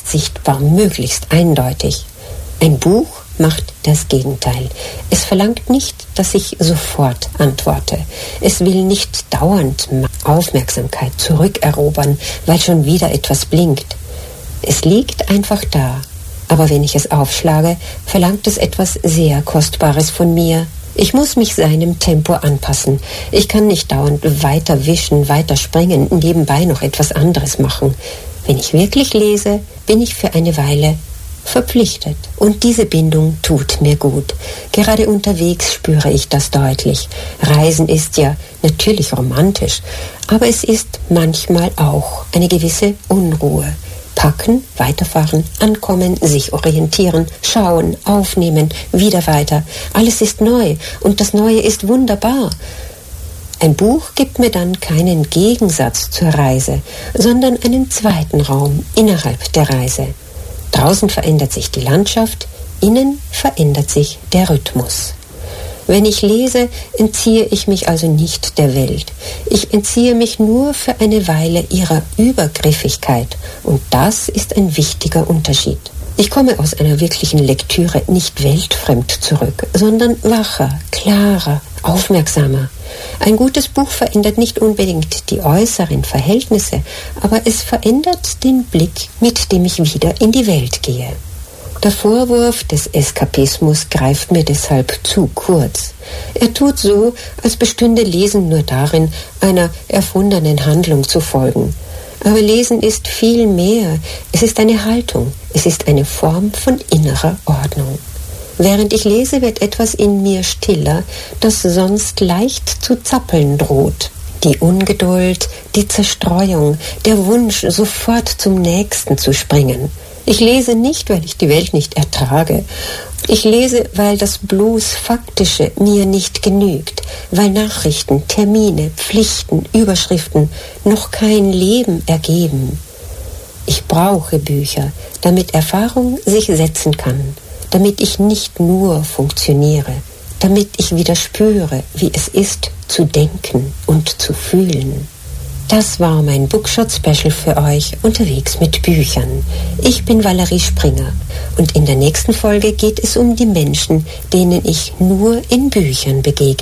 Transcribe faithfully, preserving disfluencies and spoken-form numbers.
sichtbar, möglichst eindeutig. Ein Buch macht das Gegenteil. Es verlangt nicht, dass ich sofort antworte. Es will nicht dauernd Aufmerksamkeit zurückerobern, weil schon wieder etwas blinkt. Es liegt einfach da. Aber wenn ich es aufschlage, verlangt es etwas sehr Kostbares von mir. Ich muss mich seinem Tempo anpassen. Ich kann nicht dauernd weiter wischen, weiter springen und nebenbei noch etwas anderes machen. Wenn ich wirklich lese, bin ich für eine Weile verpflichtet. Und diese Bindung tut mir gut. Gerade unterwegs spüre ich das deutlich. Reisen ist ja natürlich romantisch, aber es ist manchmal auch eine gewisse Unruhe. Packen, weiterfahren, ankommen, sich orientieren, schauen, aufnehmen, wieder weiter. Alles ist neu und das Neue ist wunderbar. Ein Buch gibt mir dann keinen Gegensatz zur Reise, sondern einen zweiten Raum innerhalb der Reise. Draußen verändert sich die Landschaft, innen verändert sich der Rhythmus. Wenn ich lese, entziehe ich mich also nicht der Welt. Ich entziehe mich nur für eine Weile ihrer Übergriffigkeit. Und das ist ein wichtiger Unterschied. Ich komme aus einer wirklichen Lektüre nicht weltfremd zurück, sondern wacher, klarer, aufmerksamer. Ein gutes Buch verändert nicht unbedingt die äußeren Verhältnisse, aber es verändert den Blick, mit dem ich wieder in die Welt gehe. Der Vorwurf des Eskapismus greift mir deshalb zu kurz. Er tut so, als bestünde Lesen nur darin, einer erfundenen Handlung zu folgen. Aber Lesen ist viel mehr. Es ist eine Haltung. Es ist eine Form von innerer Ordnung. Während ich lese, wird etwas in mir stiller, das sonst leicht zu zappeln droht. Die Ungeduld, die Zerstreuung, der Wunsch, sofort zum Nächsten zu springen. Ich lese nicht, weil ich die Welt nicht ertrage. Ich lese, weil das bloß Faktische mir nicht genügt, weil Nachrichten, Termine, Pflichten, Überschriften noch kein Leben ergeben. Ich brauche Bücher, damit Erfahrung sich setzen kann, damit ich nicht nur funktioniere, damit ich wieder spüre, wie es ist, zu denken und zu fühlen. Das war mein Bookshot-Special für euch unterwegs mit Büchern. Ich bin Valerie Springer und in der nächsten Folge geht es um die Menschen, denen ich nur in Büchern begegne.